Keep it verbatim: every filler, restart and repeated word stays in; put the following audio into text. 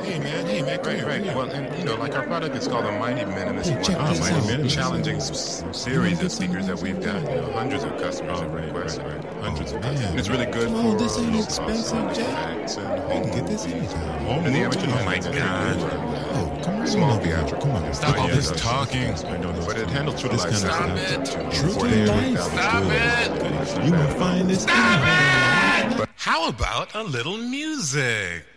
Hey man, hey man, Right, here, right. here. Well, and you know, like our product is called the Mighty Minimus Hey, check One. this It's out. a challenging s- series of speakers that we've got. You know, hundreds of customers Oh, have right, requested right, it. right. Hundreds Oh, of customers. man. And it's really good Come for on, this uh, ain't low expensive, cost Jack. artifacts and You home can get this movies. anytime. Home And the movies, amateur you oh have my it very God. good. Oh, come on. Small over here. theatrical. Come on. Stop Oh, all yeah, this that's- talking. I know those But it things. handles true to This life kind of sound. stuff. to True to forty-eight life. thousand Stop good. it. It's not You bad gonna at all. find this Stop out. it! How about a little music?